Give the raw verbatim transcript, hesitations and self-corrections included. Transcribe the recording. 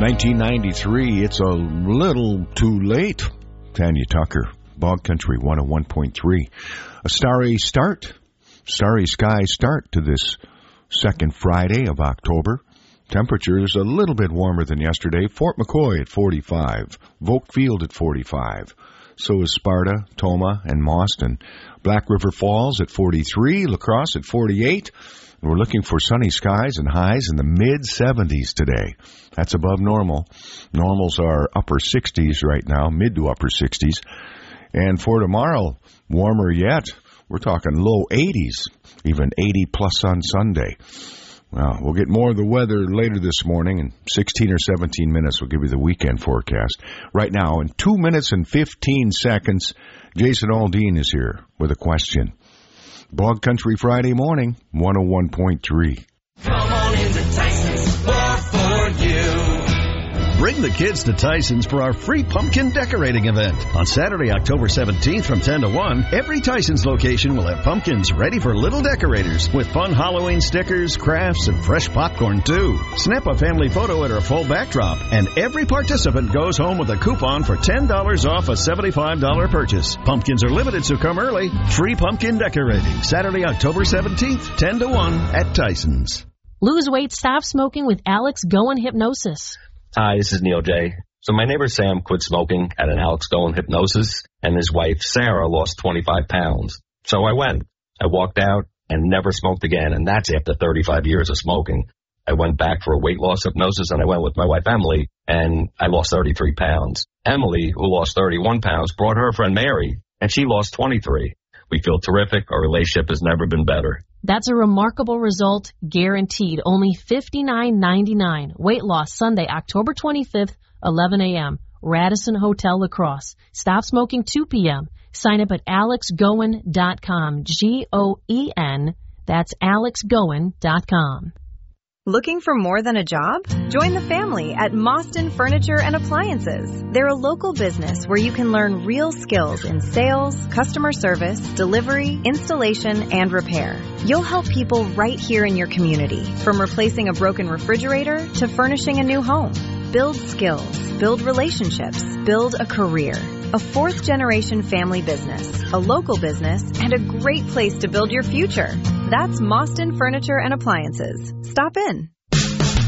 nineteen ninety-three, it's a little too late. Tanya Tucker, Bog Country one oh one point three. A starry start, starry sky start to this second Friday of October. Temperatures a little bit warmer than yesterday. Fort McCoy at forty-five, Volk Field at forty-five. So is Sparta, Toma, and Mauston. Black River Falls at forty-three, La Crosse at forty-eight. We're looking for sunny skies and highs in the mid-seventies today. That's above normal. Normals are upper sixties right now, mid to upper sixties. And for tomorrow, warmer yet. We're talking low eighties, even eighty plus on Sunday. Well, we'll get more of the weather later this morning. In sixteen or seventeen minutes, we'll give you the weekend forecast. Right now, in two minutes and fifteen seconds, Jason Aldean is here with a question. Bog Country Friday morning, one oh one point three. Come on into Tyson's, more for you. Bring the kids to Tyson's for our free pumpkin decorating event. On Saturday, October seventeenth from ten to one, every Tyson's location will have pumpkins ready for little decorators with fun Halloween stickers, crafts, and fresh popcorn, too. Snap a family photo at our full backdrop, and every participant goes home with a coupon for ten dollars off a seventy-five dollars purchase. Pumpkins are limited, so come early. Free pumpkin decorating, Saturday, October seventeenth, ten to one at Tyson's. Lose weight, stop smoking with Alex Goen Hypnosis. Hi, this is Neil J. So my neighbor Sam quit smoking at an Alex Goen Hypnosis, and his wife Sarah lost twenty-five pounds. So I went. I walked out and never smoked again, and that's after thirty-five years of smoking. I went back for a weight loss hypnosis, and I went with my wife Emily, and I lost thirty-three pounds. Emily, who lost thirty-one pounds, brought her friend Mary, and she lost twenty-three. We feel terrific. Our relationship has never been better. That's a remarkable result, guaranteed. Only fifty-nine ninety-nine. Weight loss Sunday, October twenty-fifth, eleven a.m. Radisson Hotel, La Crosse. Stop smoking two p.m. Sign up at alex goen dot com. G O E N. That's alex goen dot com. Looking for more than a job? Join the family at Mauston Furniture and Appliances. They're a local business where you can learn real skills in sales, customer service, delivery, installation, and repair. You'll help people right here in your community, from replacing a broken refrigerator to furnishing a new home. Build skills, build relationships, build a career. A fourth-generation family business, a local business, and a great place to build your future. That's Mauston Furniture and Appliances. Stop in.